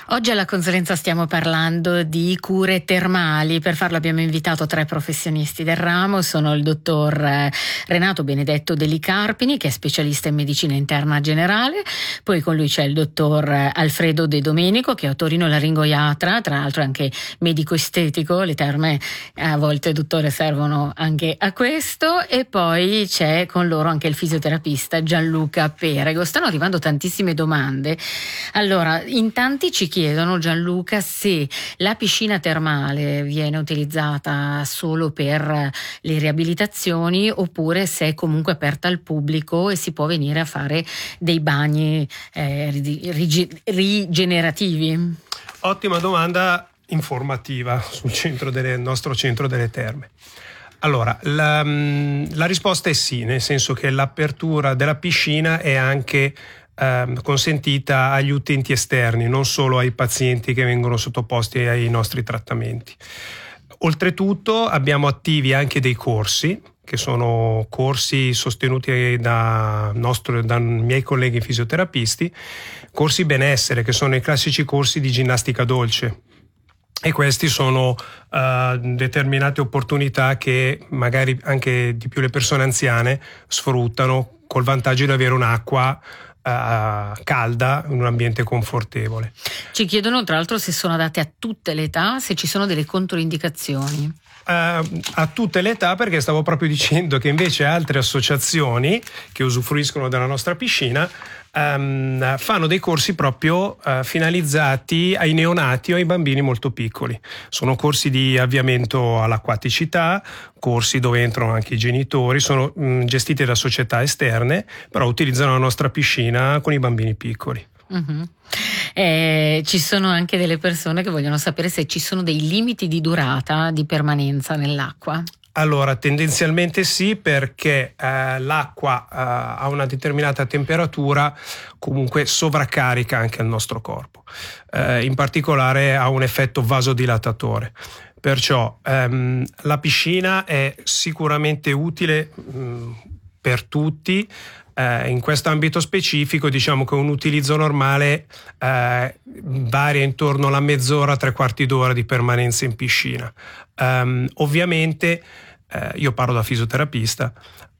Oggi alla consulenza stiamo parlando di cure termali. Per farlo abbiamo invitato 3 professionisti del ramo. Sono il dottor Renato Benedetto Deli Carpini, che è specialista in medicina interna generale, poi con lui c'è il dottor Alfredo De Domenico, che è otorinolaringoiatra, tra l'altro anche medico estetico. Le terme a volte, dottore, servono anche a questo. E poi c'è con loro anche il fisioterapista Gianluca Perego. Stanno arrivando tantissime domande. Allora, in tanti ci chiedono, Gianluca, se la piscina termale viene utilizzata solo per le riabilitazioni oppure se è comunque aperta al pubblico e si può venire a fare dei bagni rigenerativi. Ottima domanda informativa sul nostro centro delle terme. Allora, la risposta è sì, nel senso che l'apertura della piscina è anche consentita agli utenti esterni, non solo ai pazienti che vengono sottoposti ai nostri trattamenti. Oltretutto abbiamo attivi anche dei corsi, che sono corsi sostenuti da miei colleghi fisioterapisti, corsi benessere, che sono i classici corsi di ginnastica dolce. E questi sono determinate opportunità che magari anche di più le persone anziane sfruttano, col vantaggio di avere un'acqua calda in un ambiente confortevole. Ci chiedono tra l'altro se sono adatte a tutte le età, se ci sono delle controindicazioni. A tutte le età, perché stavo proprio dicendo che invece altre associazioni che usufruiscono della nostra piscina fanno dei corsi proprio finalizzati ai neonati o ai bambini molto piccoli. Sono corsi di avviamento all'acquaticità, corsi dove entrano anche i genitori, sono gestiti da società esterne, però utilizzano la nostra piscina con i bambini piccoli. Ci sono anche delle persone che vogliono sapere se ci sono dei limiti di durata, di permanenza nell'acqua. Allora, tendenzialmente sì, perché l'acqua a una determinata temperatura comunque sovraccarica anche il nostro corpo. In particolare ha un effetto vasodilatatore. Perciò la piscina è sicuramente utile per tutti. In questo ambito specifico diciamo che un utilizzo normale varia intorno alla mezz'ora, 3/4 d'ora di permanenza in piscina. Ovviamente io parlo da fisioterapista,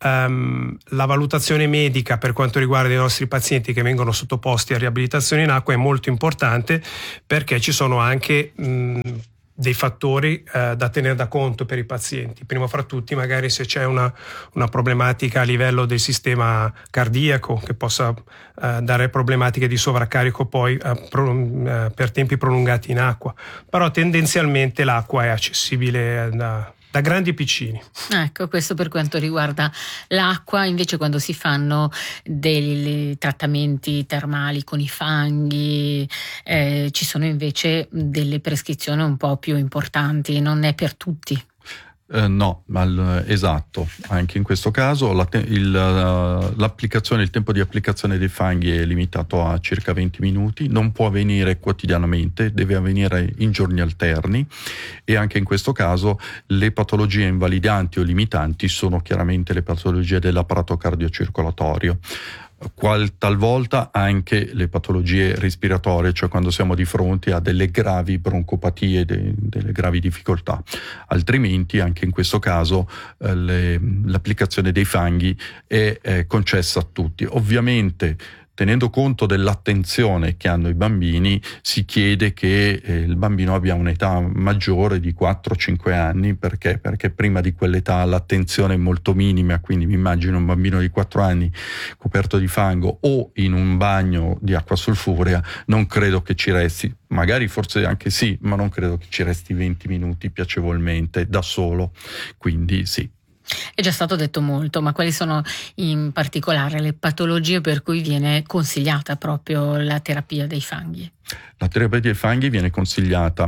la valutazione medica per quanto riguarda i nostri pazienti che vengono sottoposti a riabilitazione in acqua è molto importante, perché ci sono anche dei fattori da tenere da conto per i pazienti. Primo fra tutti magari se c'è una problematica a livello del sistema cardiaco che possa dare problematiche di sovraccarico poi per tempi prolungati in acqua, però tendenzialmente l'acqua è accessibile da grandi e piccini. Ecco, questo per quanto riguarda l'acqua. Invece quando si fanno dei trattamenti termali con i fanghi ci sono invece delle prescrizioni un po' più importanti, non è per tutti. No, esatto, anche in questo caso l'applicazione, il tempo di applicazione dei fanghi è limitato a circa 20 minuti, non può avvenire quotidianamente, deve avvenire in giorni alterni, e anche in questo caso le patologie invalidanti o limitanti sono chiaramente le patologie dell'apparato cardiocircolatorio. Talvolta anche le patologie respiratorie, cioè quando siamo di fronte a delle gravi broncopatie, delle gravi difficoltà. Altrimenti anche in questo caso l'applicazione dei fanghi è concessa a tutti. Ovviamente, tenendo conto dell'attenzione che hanno i bambini, si chiede che il bambino abbia un'età maggiore di 4-5 anni, perché prima di quell'età l'attenzione è molto minima, quindi mi immagino un bambino di 4 anni coperto di fango o in un bagno di acqua sulfurea, non credo che ci resti, magari forse anche sì, ma non credo che ci resti 20 minuti piacevolmente da solo, quindi sì. È già stato detto molto, ma quali sono in particolare le patologie per cui viene consigliata proprio la terapia dei fanghi? La terapia dei fanghi viene consigliata,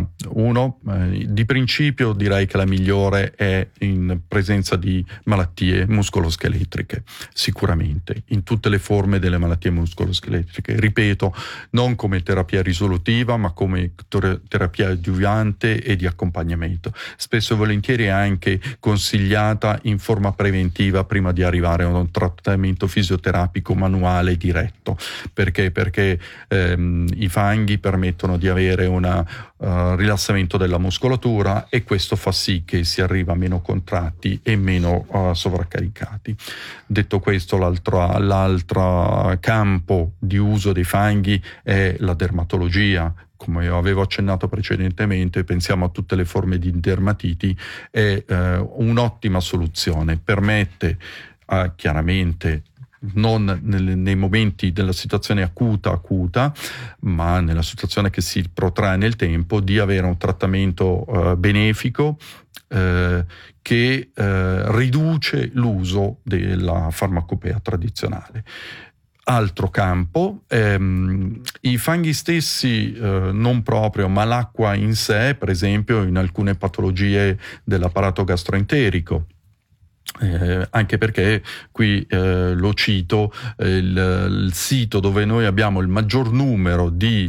di principio direi che la migliore è in presenza di malattie muscoloscheletriche, sicuramente, in tutte le forme delle malattie muscoloscheletriche. Ripeto, non come terapia risolutiva, ma come terapia adiuvante e di accompagnamento. Spesso e volentieri è anche consigliata in forma preventiva prima di arrivare a un trattamento fisioterapico manuale diretto. Perché? Perché i fanghi permettono permettono di avere un rilassamento della muscolatura, e questo fa sì che si arriva meno contratti e meno sovraccaricati. Detto questo, l'altro campo di uso dei fanghi è la dermatologia. Come avevo accennato precedentemente, pensiamo a tutte le forme di dermatiti, è un'ottima soluzione, permette chiaramente non nei momenti della situazione acuta, ma nella situazione che si protrae nel tempo, di avere un trattamento benefico che riduce l'uso della farmacopea tradizionale. Altro campo, i fanghi stessi non proprio, ma l'acqua in sé, per esempio in alcune patologie dell'apparato gastroenterico. Anche perché qui lo cito, il sito dove noi abbiamo il maggior numero di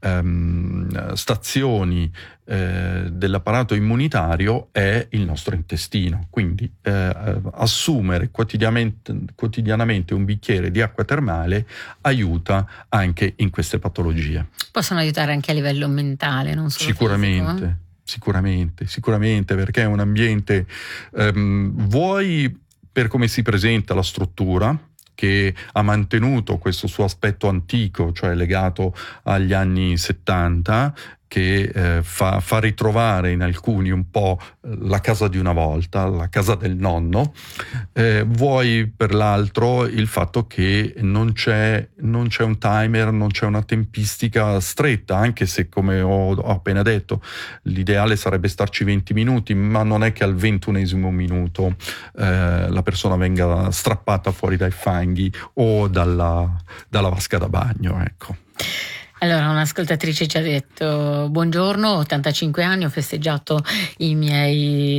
stazioni dell'apparato immunitario è il nostro intestino, quindi assumere quotidianamente un bicchiere di acqua termale aiuta anche in queste patologie. Possono aiutare anche a livello mentale, non solo fisico, Sicuramente, perché è un ambiente, vuoi per come si presenta la struttura, che ha mantenuto questo suo aspetto antico, cioè legato agli anni 70, che fa ritrovare in alcuni un po' la casa di una volta, la casa del nonno, vuoi per l'altro il fatto che non c'è un timer, non c'è una tempistica stretta, anche se, come ho appena detto, l'ideale sarebbe starci 20 minuti, ma non è che al 21esimo minuto la persona venga strappata fuori dai fanghi o dalla vasca da bagno, ecco. Allora, un'ascoltatrice ci ha detto: buongiorno, ho 85 anni, ho festeggiato i miei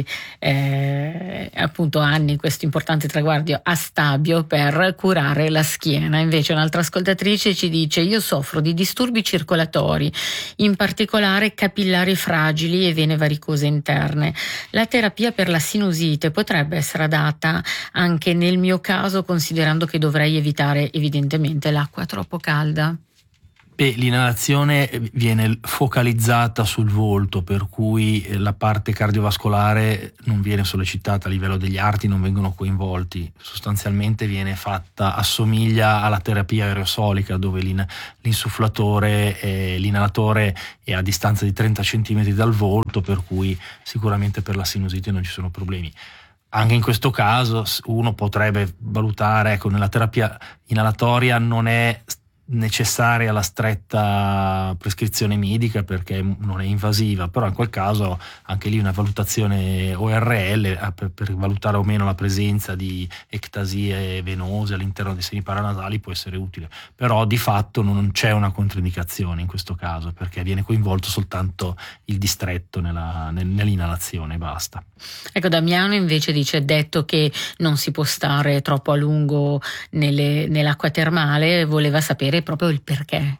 appunto anni, questo importante traguardo a Stabio per curare la schiena. Invece un'altra ascoltatrice ci dice: io soffro di disturbi circolatori, in particolare capillari fragili e vene varicose interne. La terapia per la sinusite potrebbe essere adatta anche nel mio caso, considerando che dovrei evitare evidentemente l'acqua troppo calda? L'inalazione viene focalizzata sul volto, per cui la parte cardiovascolare non viene sollecitata, a livello degli arti non vengono coinvolti. Sostanzialmente assomiglia alla terapia aerosolica, dove l'insufflatore l'inalatore è a distanza di 30 cm dal volto, per cui sicuramente per la sinusite non ci sono problemi. Anche in questo caso uno potrebbe valutare, nella terapia inalatoria non è necessaria la stretta prescrizione medica perché non è invasiva, però in quel caso anche lì una valutazione ORL per valutare o meno la presenza di ectasie venose all'interno dei seni paranasali può essere utile, però di fatto non c'è una controindicazione in questo caso, perché viene coinvolto soltanto il distretto nell'inalazione e basta. Ecco, Damiano invece dice: detto che non si può stare troppo a lungo nell'acqua termale, voleva sapere proprio il perché.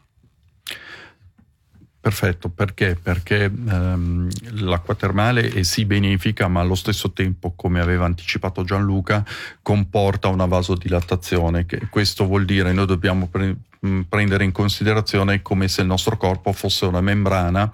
Perfetto, perché l'acqua termale è sì benefica, ma allo stesso tempo, come aveva anticipato Gianluca, comporta una vasodilatazione, che questo vuol dire noi dobbiamo prendere in considerazione come se il nostro corpo fosse una membrana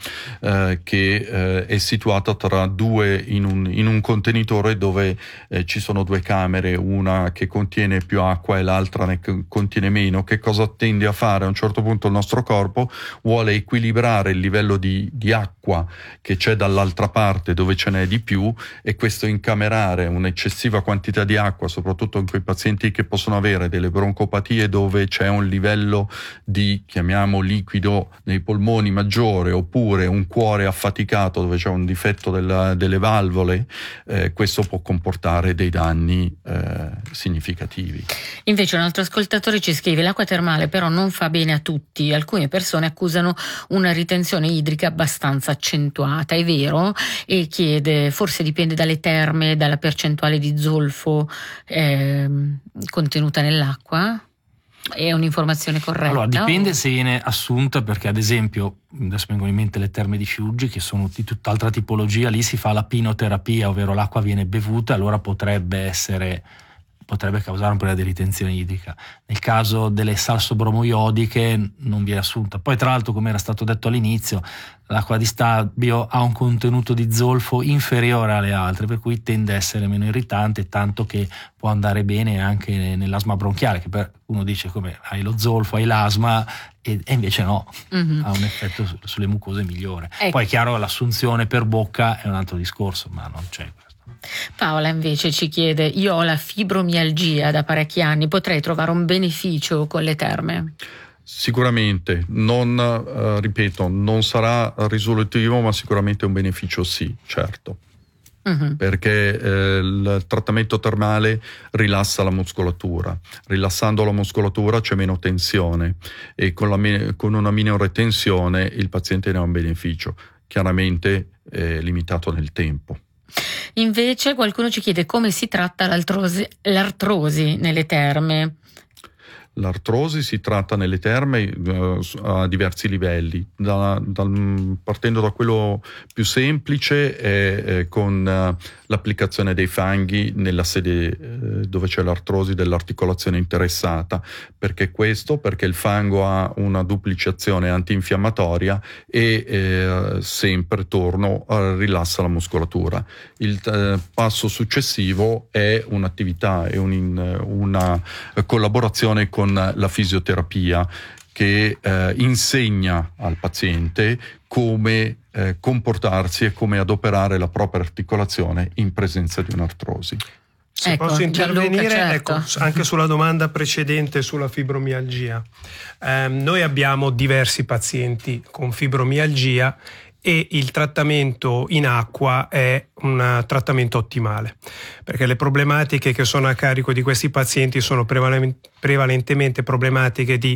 che è situata tra due in un contenitore dove ci sono due camere, una che contiene più acqua e l'altra ne contiene meno. Che cosa tende a fare? A un certo punto il nostro corpo vuole equilibrare il livello di acqua che c'è dall'altra parte dove ce n'è di più, e questo incamerare un'eccessiva quantità di acqua, soprattutto in quei pazienti che possono avere delle broncopatie dove c'è un livello di, chiamiamo, liquido nei polmoni maggiore, oppure un cuore affaticato dove c'è un difetto delle valvole, questo può comportare dei danni significativi. Invece un altro ascoltatore ci scrive: l'acqua termale però non fa bene a tutti, alcune persone accusano una ritenzione idrica abbastanza accentuata, è vero? E chiede: forse dipende dalle terme, dalla percentuale di zolfo contenuta nell'acqua? È un'informazione corretta? Allora, dipende se viene assunta, perché ad esempio adesso vengono in mente le terme di Fiuggi, che sono di tutt'altra tipologia. Lì si fa la pinoterapia, ovvero l'acqua viene bevuta, allora potrebbe potrebbe causare un problema di ritenzione idrica. Nel caso delle salsobromoiodiche non viene assunta. Poi tra l'altro, come era stato detto all'inizio, l'acqua di Stabio ha un contenuto di zolfo inferiore alle altre, per cui tende a essere meno irritante, tanto che può andare bene anche nell'asma bronchiale, che uno dice come hai lo zolfo, hai l'asma, e invece no, ha un effetto sulle mucose migliore. Ecco. Poi è chiaro, l'assunzione per bocca è un altro discorso, ma non c'è questo. Paola invece ci chiede: io ho la fibromialgia da parecchi anni, potrei trovare un beneficio con le terme? Sicuramente, ripeto, non sarà risolutivo, ma sicuramente un beneficio sì, certo. Perché il trattamento termale rilassa la muscolatura. Rilassando la muscolatura c'è meno tensione, e con una minore tensione il paziente ne ha un beneficio, chiaramente limitato nel tempo. Invece qualcuno ci chiede come si tratta l'artrosi nelle terme. L'artrosi si tratta nelle terme a diversi livelli, partendo da quello più semplice, con l'applicazione dei fanghi nella sede dove c'è l'artrosi dell'articolazione interessata. Perché il fango ha una duplice azione antinfiammatoria e sempre rilassa la muscolatura. Il passo successivo è un'attività e una collaborazione con la fisioterapia, che insegna al paziente come comportarsi e come adoperare la propria articolazione in presenza di un'artrosi. Se posso intervenire, Gianluca, certo. Anche sulla domanda precedente sulla fibromialgia. Noi abbiamo diversi pazienti con fibromialgia e il trattamento in acqua è un trattamento ottimale, perché le problematiche che sono a carico di questi pazienti sono prevalentemente problematiche di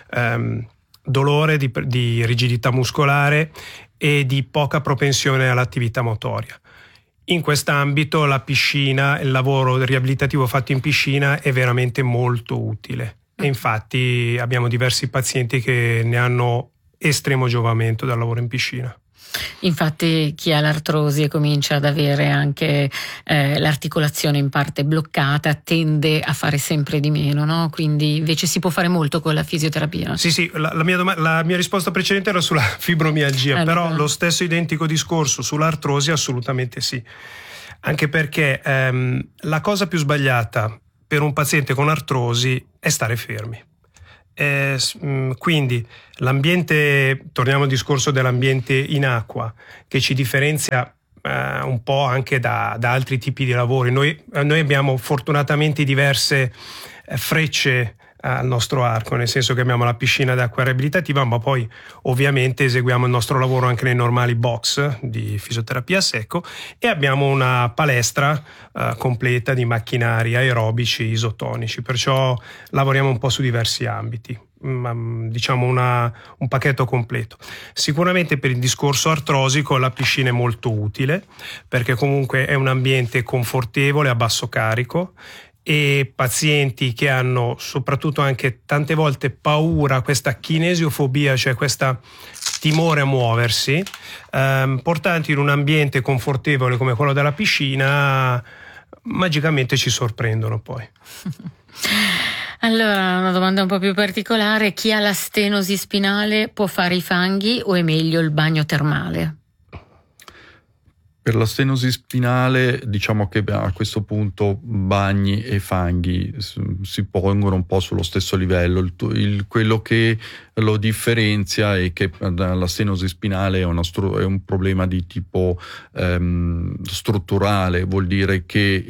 dolore, di rigidità muscolare e di poca propensione all'attività motoria. In quest'ambito la piscina, il lavoro riabilitativo fatto in piscina è veramente molto utile, e infatti abbiamo diversi pazienti che ne hanno estremo giovamento dal lavoro in piscina. Infatti chi ha l'artrosi e comincia ad avere anche l'articolazione in parte bloccata tende a fare sempre di meno, no? Quindi invece si può fare molto con la fisioterapia. Sì, la mia risposta precedente era sulla fibromialgia, però lo stesso identico discorso sull'artrosi assolutamente sì, anche perché la cosa più sbagliata per un paziente con artrosi è stare fermi. Quindi l'ambiente, torniamo al discorso dell'ambiente in acqua, che ci differenzia un po' anche da altri tipi di lavori. Noi abbiamo fortunatamente diverse frecce al nostro arco, nel senso che abbiamo la piscina d'acqua riabilitativa, ma poi ovviamente eseguiamo il nostro lavoro anche nei normali box di fisioterapia a secco, e abbiamo una palestra completa di macchinari aerobici isotonici, perciò lavoriamo un po' su diversi ambiti, diciamo un pacchetto completo. Sicuramente per il discorso artrosico la piscina è molto utile, perché comunque è un ambiente confortevole a basso carico, e pazienti che hanno soprattutto anche tante volte paura, questa kinesiofobia, cioè questa timore a muoversi, portanti in un ambiente confortevole come quello della piscina, magicamente ci sorprendono poi. Allora, una domanda un po' più particolare: chi ha la stenosi spinale può fare i fanghi o è meglio il bagno termale? Per la stenosi spinale diciamo che a questo punto bagni e fanghi si pongono un po' sullo stesso livello. Quello che lo differenzia è che la stenosi spinale è un problema di tipo strutturale, vuol dire che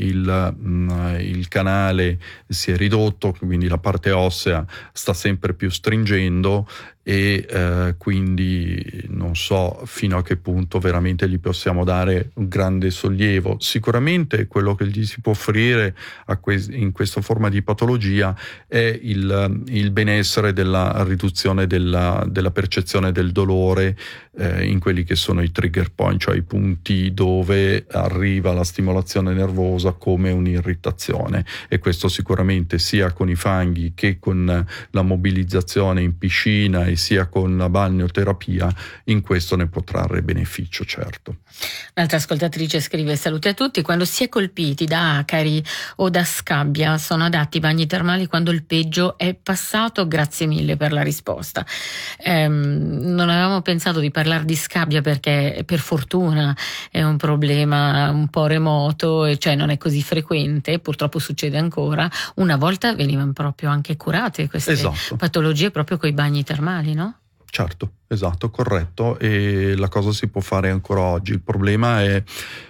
il canale si è ridotto, quindi la parte ossea sta sempre più stringendo, e quindi non so fino a che punto veramente gli possiamo dare un grande sollievo. Sicuramente quello che gli si può offrire in questa forma di patologia è il benessere della riduzione della percezione del dolore in quelli che sono i trigger point, cioè i punti dove arriva la stimolazione nervosa come un'irritazione, e questo sicuramente sia con i fanghi che con la mobilizzazione in piscina e sia con la balneoterapia, in questo ne può trarre beneficio, certo. Un'altra ascoltatrice scrive: salute a tutti, quando si è colpiti da acari o da scabbia sono adatti i bagni termali quando il peggio è passato? Grazie mille per la risposta. Non avevamo pensato di parlare di scabbia perché per fortuna è un problema un po' remoto, e cioè non è così frequente, purtroppo succede ancora. Una volta venivano proprio anche curate queste patologie proprio coi bagni termali, no? Certo, esatto, corretto, e la cosa si può fare ancora oggi. Il problema è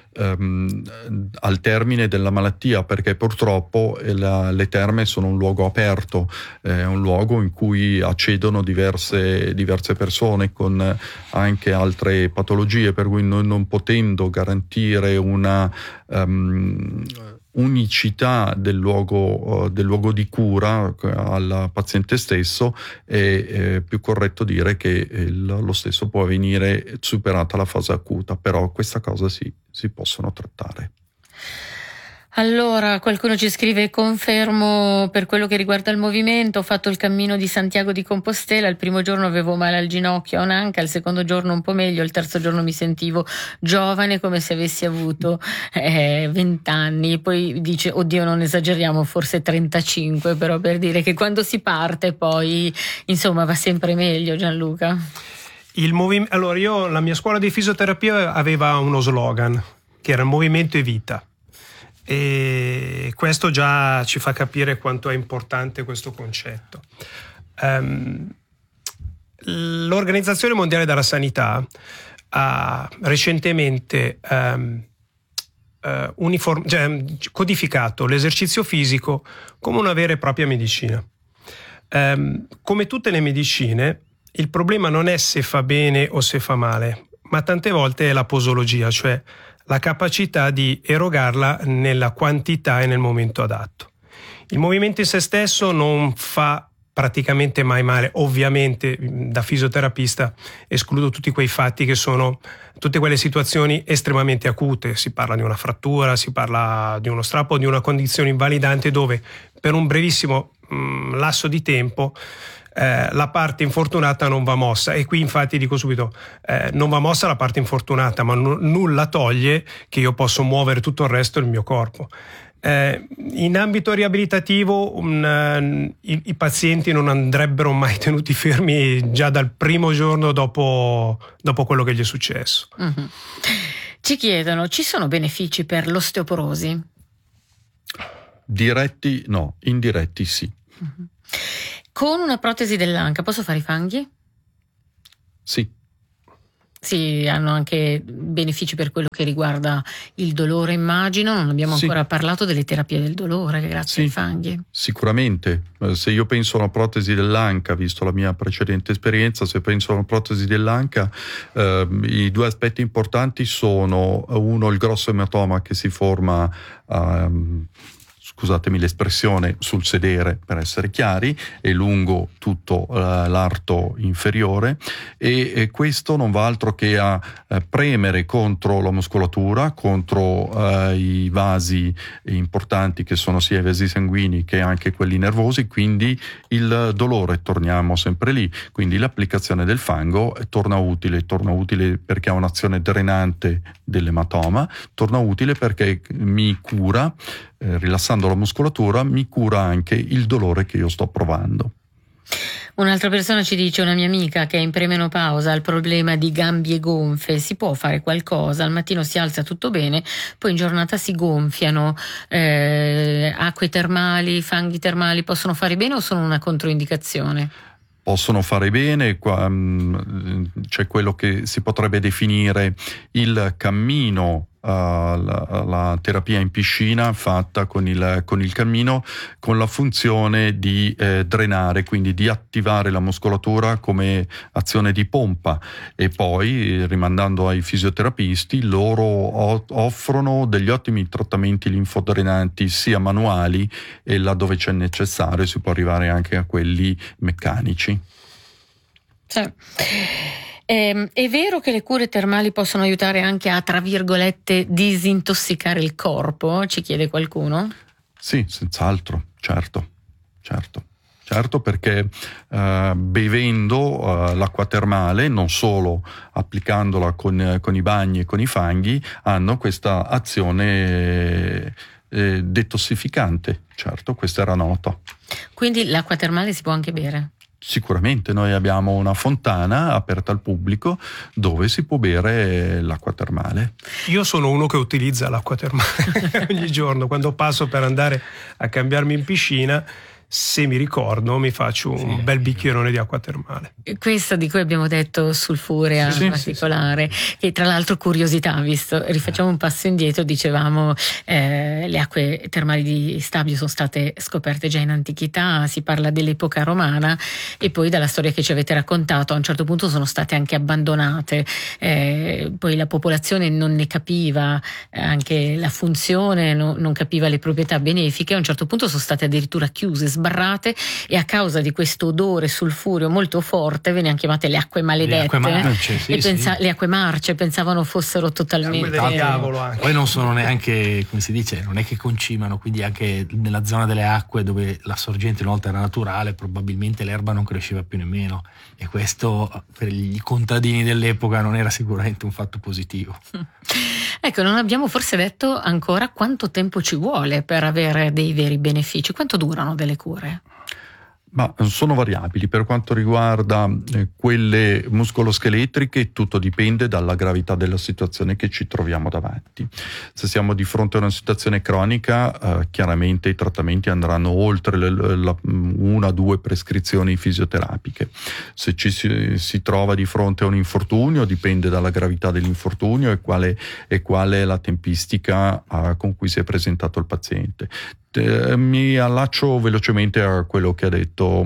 al termine della malattia, perché purtroppo le terme sono un luogo aperto, è un luogo in cui accedono diverse persone con anche altre patologie, per cui noi, non potendo garantire una unicità del luogo di cura al paziente stesso, è più corretto dire che lo stesso può avvenire superata la fase acuta, però questa cosa si possono trattare. Allora, qualcuno ci scrive: confermo per quello che riguarda il movimento, ho fatto il cammino di Santiago di Compostela, il primo giorno avevo male al ginocchio, a un'anca, il secondo giorno un po' meglio, il terzo giorno mi sentivo giovane come se avessi avuto 20 anni, poi dice, oddio non esageriamo, forse 35, però per dire che quando si parte poi insomma va sempre meglio. Gianluca? Allora, la mia scuola di fisioterapia aveva uno slogan che era movimento e vita. E questo già ci fa capire quanto è importante questo concetto. L'Organizzazione Mondiale della Sanità ha recentemente codificato l'esercizio fisico come una vera e propria medicina. Come tutte le medicine, il problema non è se fa bene o se fa male, ma tante volte è la posologia, cioè la capacità di erogarla nella quantità e nel momento adatto. Il movimento in se stesso non fa praticamente mai male. Ovviamente da fisioterapista escludo tutti quei fatti che sono tutte quelle situazioni estremamente acute, si parla di una frattura, si parla di uno strappo, di una condizione invalidante dove per un brevissimo lasso di tempo la parte infortunata non va mossa, e qui infatti dico subito non va mossa la parte infortunata, ma nulla toglie che io posso muovere tutto il resto del mio corpo. In ambito riabilitativo i pazienti non andrebbero mai tenuti fermi già dal primo giorno dopo quello che gli è successo. Mm-hmm. Ci chiedono: ci sono benefici per l'osteoporosi? Diretti no, indiretti sì. Mm-hmm. Con una protesi dell'anca posso fare i fanghi? Sì. Sì, hanno anche benefici per quello che riguarda il dolore, immagino. Non abbiamo ancora parlato delle terapie del dolore grazie ai fanghi. Sicuramente. Se io penso a una protesi dell'anca, visto la mia precedente esperienza, se penso a una protesi dell'anca, i due aspetti importanti sono: uno, il grosso ematoma che si forma scusatemi l'espressione, sul sedere, per essere chiari, è lungo tutto l'arto inferiore, e questo non va altro che a premere contro la muscolatura, contro i vasi importanti che sono sia i vasi sanguigni che anche quelli nervosi, quindi il dolore, torniamo sempre lì, quindi l'applicazione del fango torna utile perché ha un'azione drenante dell'ematoma, torna utile perché mi cura, rilassando la muscolatura, mi cura anche il dolore che io sto provando. Un'altra persona ci dice: una mia amica che è in premenopausa ha il problema di gambie gonfe, si può fare qualcosa? Al mattino si alza tutto bene, poi in giornata si gonfiano. Acque termali, fanghi termali possono fare bene o sono una controindicazione? Possono fare bene, c'è quello che si potrebbe definire il cammino, la terapia in piscina fatta con il cammino, con la funzione di drenare, quindi di attivare la muscolatura come azione di pompa, e poi, rimandando ai fisioterapisti, loro offrono degli ottimi trattamenti linfodrenanti sia manuali, e laddove c'è necessario si può arrivare anche a quelli meccanici. Sì. È vero che le cure termali possono aiutare anche a, tra virgolette, disintossicare il corpo? Ci chiede qualcuno. Sì, senz'altro, certo. certo, perché bevendo l'acqua termale, non solo applicandola con i bagni e con i fanghi, hanno questa azione detossificante. Certo, questa era nota. Quindi l'acqua termale si può anche bere? Sicuramente, noi abbiamo una fontana aperta al pubblico dove si può bere l'acqua termale. Io sono uno che utilizza l'acqua termale ogni giorno, quando passo per andare a cambiarmi in piscina, se mi ricordo mi faccio un bel bicchierone di acqua termale. Questo di cui abbiamo detto sulfurea in particolare, che tra l'altro curiosità, visto, rifacciamo un passo indietro, dicevamo le acque termali di Stabio sono state scoperte già in antichità, si parla dell'epoca romana e poi dalla storia che ci avete raccontato a un certo punto sono state anche abbandonate, poi la popolazione non ne capiva anche la funzione, non capiva le proprietà benefiche, a un certo punto sono state addirittura chiuse, sbarrate, e a causa di questo odore sulfureo molto forte venivano chiamate le acque maledette, le acque marce, le acque marce, pensavano fossero totalmente del diavolo anche. Poi non sono neanche, come si dice, non è che concimano, quindi anche nella zona delle acque dove la sorgente una volta era naturale probabilmente l'erba non cresceva più nemmeno, e questo per i contadini dell'epoca non era sicuramente un fatto positivo. Ecco, non abbiamo forse detto ancora quanto tempo ci vuole per avere dei veri benefici, quanto durano delle cure? Ma sono variabili. Per quanto riguarda quelle muscoloscheletriche, tutto dipende dalla gravità della situazione che ci troviamo davanti. Se siamo di fronte a una situazione cronica, chiaramente i trattamenti andranno oltre una o due prescrizioni fisioterapiche. Se ci si trova di fronte a un infortunio, dipende dalla gravità dell'infortunio e qual è la tempistica con cui si è presentato il paziente. Mi allaccio velocemente a quello che ha detto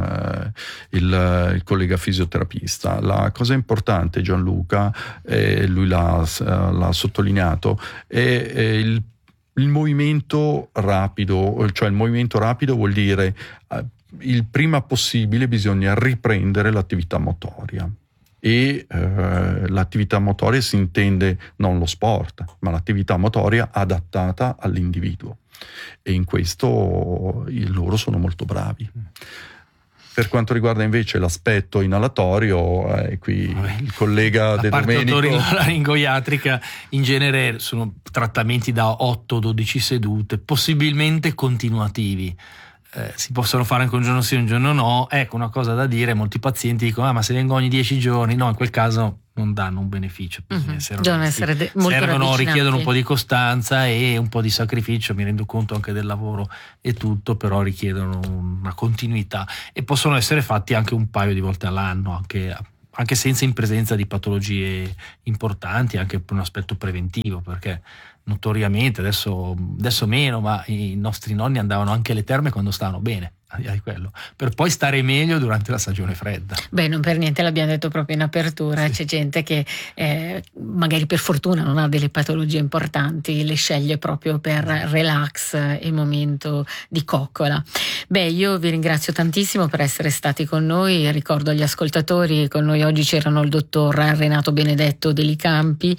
il collega fisioterapista. La cosa importante, Gianluca, lui l'ha sottolineato, è il movimento rapido. Cioè il movimento rapido vuol dire il prima possibile bisogna riprendere l'attività motoria. E l'attività motoria si intende non lo sport, ma l'attività motoria adattata all'individuo, e in questo loro sono molto bravi. Per quanto riguarda invece l'aspetto inalatorio, qui il collega De Domenico. La parte laringoiatrica in genere sono trattamenti da 8-12 sedute, possibilmente continuativi. Si possono fare anche un giorno sì, un giorno no. Ecco, una cosa da dire: molti pazienti dicono ma se vengo ogni 10 giorni, no, in quel caso non danno un beneficio. Richiedono un po' di costanza e un po' di sacrificio, mi rendo conto anche del lavoro e tutto, però richiedono una continuità e possono essere fatti anche un paio di volte all'anno, anche senza in presenza di patologie importanti, anche per un aspetto preventivo, perché notoriamente adesso meno, ma i nostri nonni andavano anche alle terme quando stavano bene, di quello, per poi stare meglio durante la stagione fredda. Beh, non per niente l'abbiamo detto proprio in apertura, c'è gente che magari per fortuna non ha delle patologie importanti, le sceglie proprio per relax e momento di coccola. Beh, io vi ringrazio tantissimo per essere stati con noi. Ricordo agli ascoltatori, con noi oggi c'erano il dottor Renato Benedetto Delicampi,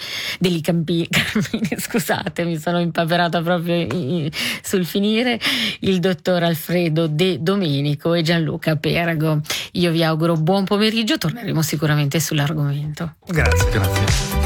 scusate, mi sono impaperata proprio sul finire, il dottor Alfredo De Domenico e Gianluca Perego. Io vi auguro buon pomeriggio, torneremo sicuramente sull'argomento. Grazie.